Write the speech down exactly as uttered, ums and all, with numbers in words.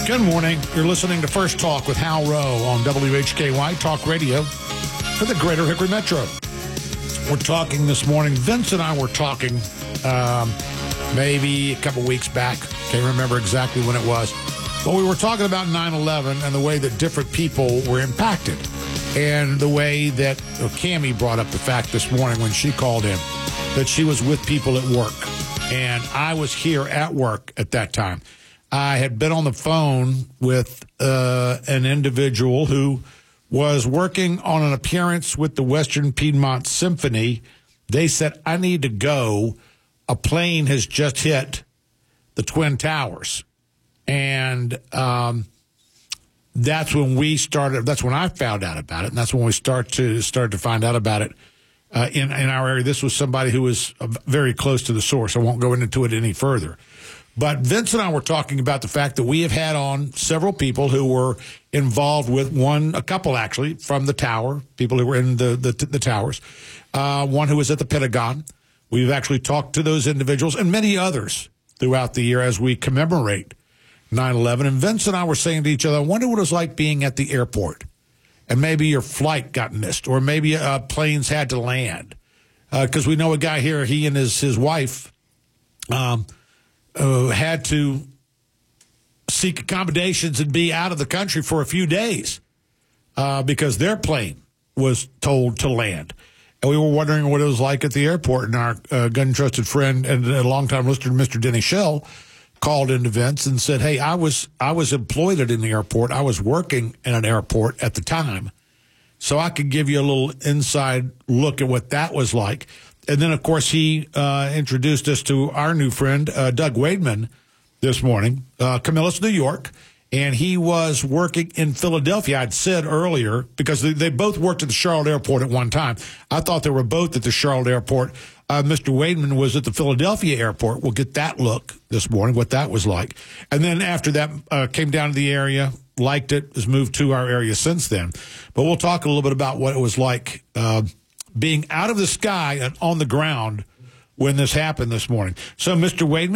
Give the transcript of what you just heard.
Good morning. You're listening to First Talk with Hal Rowe on W H K Y Talk Radio for the Greater Hickory Metro. We're talking this morning. Vince and I were talking um, maybe a couple weeks back. Can't remember exactly when it was. But we were talking about nine eleven and the way that different people were impacted. And the way that uh, Cammie brought up the fact this morning when she called in that she was with people at work. And I was here at work at that time. I had been on the phone with uh, an individual who was working on an appearance with the Western Piedmont Symphony. They said, I need to go. A plane has just hit the Twin Towers. And um, that's when we started. That's when I found out about it. And that's when we start to started to find out about it uh, in, in our area. This was somebody who was uh, very close to the source. I won't go into it any further. But Vince and I were talking about the fact that we have had on several people who were involved with one, a couple actually, from the tower, people who were in the, the, the towers, uh, one who was at the Pentagon. We've actually talked to those individuals and many others throughout the year as we commemorate nine eleven. And Vince and I were saying to each other, I wonder what it was like being at the airport. And maybe your flight got missed, or maybe uh, planes had to land. Because uh, we know a guy here, he and his, his wife, um, Uh, had to seek accommodations and be out of the country for a few days uh, because their plane was told to land. And we were wondering what it was like at the airport. And our uh, gun-trusted friend and a longtime listener, Mister Denny Shell, called into Vince and said, hey, I was I was employed at an airport. I was working at an airport at the time. So I could give you a little inside look at what that was like. And then, of course, he uh, introduced us to our new friend, uh, Doug Wademan, this morning, uh, Camillus, New York. And he was working in Philadelphia, I'd said earlier, because they, they both worked at the Charlotte airport at one time. I thought they were both at the Charlotte airport. Uh, Mister Wademan was at the Philadelphia airport. We'll get that look this morning, what that was like. And then after that, uh, came down to the area, liked it, has moved to our area since then. But we'll talk a little bit about what it was like uh being out of the sky and on the ground when this happened this morning. So, Mister Wademan,